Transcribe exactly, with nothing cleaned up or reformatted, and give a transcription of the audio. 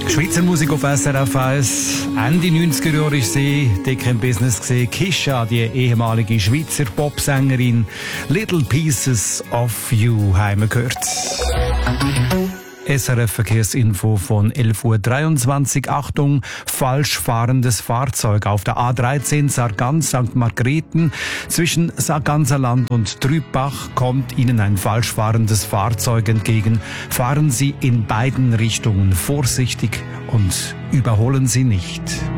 Schweizer Musik auf S R F eins. Ende neunziger Jahre ist sie dick im Business gesehen. Kisha, die ehemalige Schweizer Popsängerin. Little Pieces of You haben wir gehört. S R F Verkehrsinfo von elf Uhr dreiundzwanzig. Achtung, falsch fahrendes Fahrzeug auf der A dreizehn Sargans Sankt Margrethen. Zwischen Sarganserland und Trübach kommt Ihnen ein falsch fahrendes Fahrzeug entgegen. Fahren Sie in beiden Richtungen vorsichtig und überholen Sie nicht.